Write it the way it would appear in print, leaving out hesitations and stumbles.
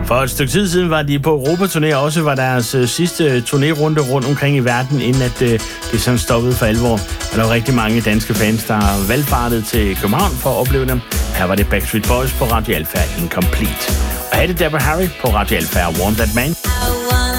For et stykke tid siden var de på Europaturné, og også var deres sidste turnérunde rundt omkring i verden, inden at det sådan stoppede for alvor. Og der var rigtig mange danske fans, der valgfartede til København for at opleve dem. Her var det Backstreet Boys på Radio Alpha Incomplete. Og her er det Deborah Harry på Radio Alpha Want That Man.